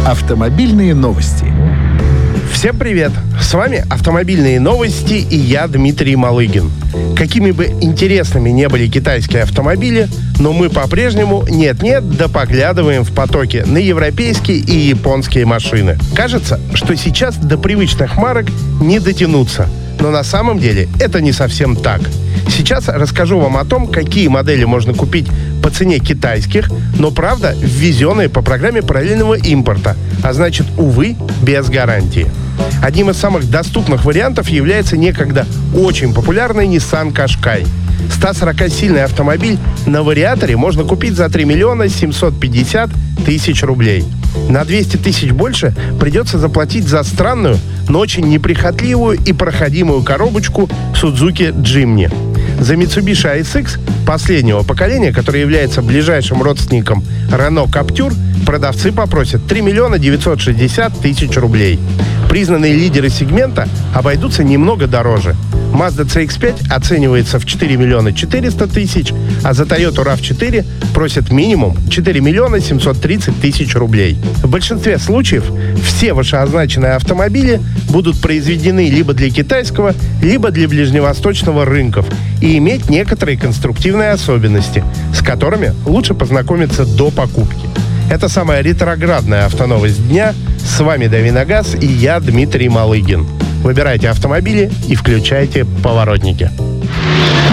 Автомобильные новости. Всем привет! С вами «Автомобильные новости» и я, Дмитрий Малыгин. Какими бы интересными не были китайские автомобили, но мы по-прежнему нет-нет да поглядываем в потоке на европейские и японские машины. Кажется, что сейчас до привычных марок не дотянуться. Но на самом деле это не совсем так. Сейчас расскажу вам о том, какие модели можно купить по цене китайских, но, правда, ввезенные по программе параллельного импорта, а значит, увы, без гарантии. Одним из самых доступных вариантов является некогда очень популярный Nissan Qashqai. 140-сильный автомобиль на вариаторе можно купить за 3 миллиона 750 тысяч рублей. На 200 тысяч больше придется заплатить за странную, но очень неприхотливую и проходимую коробочку Suzuki Jimny. За Mitsubishi ASX последнего поколения, который является ближайшим родственником Renault Captur, продавцы попросят 3 миллиона 960 тысяч рублей. Признанные лидеры сегмента обойдутся немного дороже. Mazda CX-5 оценивается в 4 миллиона 400 тысяч, а за Toyota RAV4 просят минимум 4 миллиона 730 тысяч рублей. В большинстве случаев все вышеозначенные автомобили будут произведены либо для китайского, либо для ближневосточного рынков и иметь некоторые конструктивные особенности, с которыми лучше познакомиться до покупки. Это самая ретроградная автоновость дня. С вами Давиногаз и я, Дмитрий Малыгин. Выбирайте автомобили и включайте поворотники.